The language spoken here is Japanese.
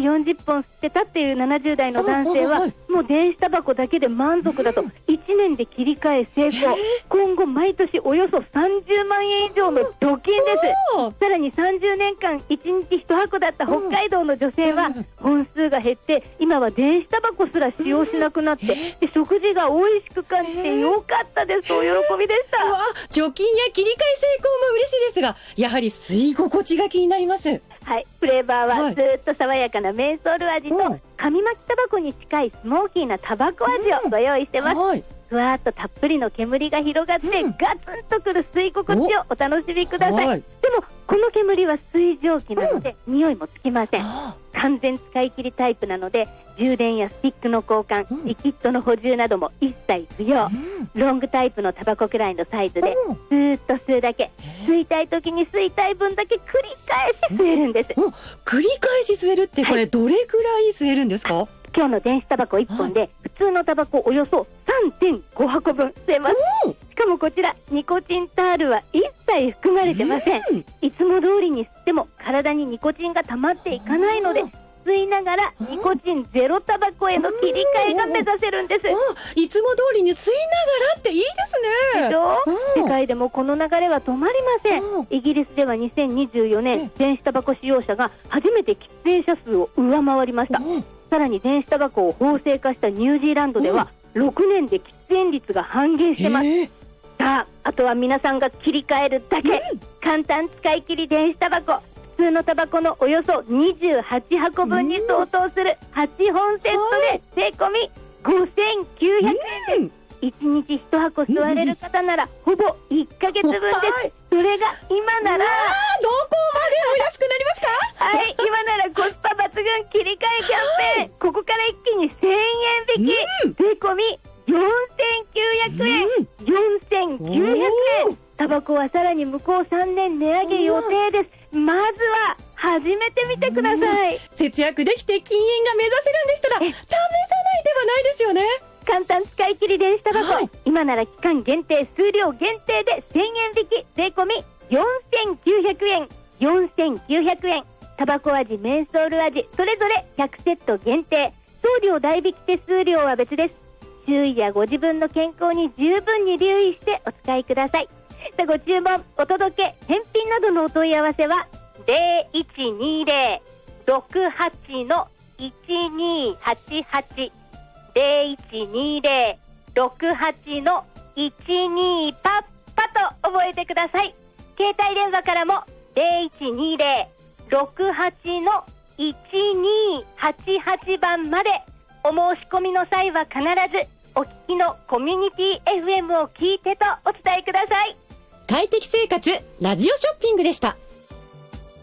40本吸ってたっていう70代の男性は、もう電子タバコだけで満足だと、1年で切り替え成功。今後毎年およそ30万円以上の貯金です。さらに30年間1日1箱だった北海道の女性は、本数が減って今は電子タバコすら使用しなくなって、で食事が美味しく感じてよかったです。お喜びでした。 貯金や切り替え成功も嬉しいですが、やはり吸い心地が気になります。 はい、フレーバーはずっと爽やかなメンソール味と、紙巻きタバコに近いスモーキーなタバコ味をご用意してます。ふわーっとたっぷりの煙が広がって、ガツンとくる吸い心地をお楽しみください。でもこの煙は水蒸気なので、匂いもつきません。完全使い切りタイプなので、充電やスティックの交換、リキッドの補充なども一切不要。ロングタイプのタバコくらいのサイズで、スーッと吸うだけ。吸いたい時に吸いたい分だけ繰り返し吸えるんです。 繰り返し吸えるってこれどれくらい吸えるんですか？ 今日の電子タバコ1本で、普通のタバコおよそ 3.5 箱分吸えます。しかもこちらニコチンタールは一切含まれてません。いつも通りに吸っても体にニコチンが溜まっていかないので、吸いながらニコチンゼロタバコへの切り替えが目指せるんです。 いつも通りに吸いながらっていいですね。 世界でもこの流れは止まりません。イギリスでは2024年電子タバコ使用者が初めて喫煙者数を上回りました。さらに電子タバコを法制化したニュージーランドでは6年で喫煙率が半減してます。さあ、あとは皆さんが切り替えるだけ。簡単使い切り電子タバコ、普通のタバコのおよそ28箱分に相当する8本セットで税込み5900円です。1日1箱吸われる方ならほぼ1ヶ月分です。それが今ならどこまでお安くなりますか？ はい、今ならコスパ抜群切り替えキャンペーン。ここから一気に1000円引き、税込み4900円。4900円。タバコはさらに向こう3年値上げ予定です。まずは始めてみてください。 節約できて禁煙が目指せるんでしたら試さない手はないですよね。 簡単使い切り電子タバコ、今なら期間限定、数量限定で1000円引き、税込み4900円。4900円。タバコ味、メンソール味、それぞれ100セット限定。送料代引き手数料は別です。周囲やご自分の健康に十分に留意してお使いください。さあ、ご注文、お届け、返品などのお問い合わせは 0120-68-1288 0120-68-12パッパと覚えてください。携帯電話からも 0120-68-1288 番まで。お申し込みの際は必ずお聞きのコミュニティ FM を聞いてとお伝えください。 快適生活ラジオショッピングでした。